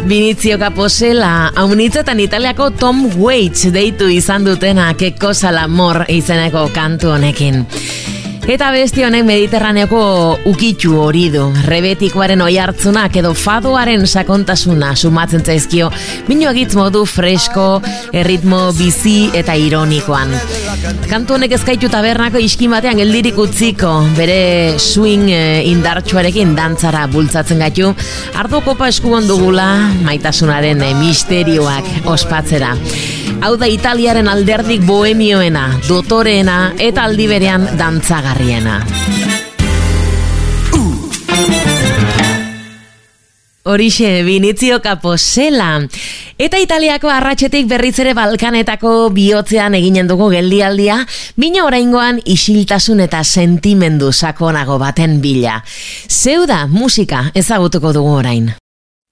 Vinizio Caposela, haunitzetan Italiako Tom Waits deitu izan dutena Que cosa l'amor izeneko kantu honekin. Eta beste honek Mediterraneoko ukitxu hori du. Rebetikoaren oihartzunak edo fadoaren sakontasuna sumatzen zaizkio minu agitz modu fresko, erritmo bizi eta ironikoan. Kantu honek ezkaitu tabernako iskin batean geldirik utziko, bere swing indartsuarekin dantzara bultzatzen gaitu, ardo kopa eskuan dugula maitasunaren misterioak ospatzera. Hau da Italiaren alderdik bohemioena, dotoreena eta aldi berean dantzagarriena. Horixe, Vinizio Caposela. Eta Italiako arratsetik berriz ere Balkanetako bihotzean eginen dugu geldialdia, bina oraingoan isiltasun eta sentimendu sakonago baten bila. Zeu da musika ezagutuko dugu orain.